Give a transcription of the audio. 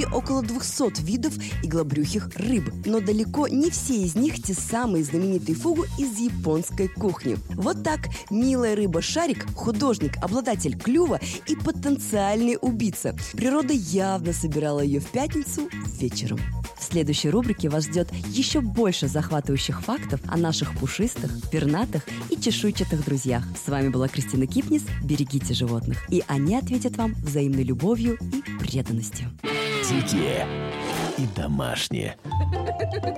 около 200 видов иглобрюхих рыб, но далеко не все из них те самые знаменитые фугу из японской кухни. Вот так милая рыба-шарик – художник, обладатель клюва и потенциальный убийца. Природа явно собирала ее в пятницу вечером. В следующей рубрике вас ждет еще больше захватывающих фактов о наших пушистых, пернатых и чешуйчатых друзьях. С вами была Кристина Кипнис. Берегите животных, и они ответят вам взаимной любовью и преданностью. Дикие и домашние.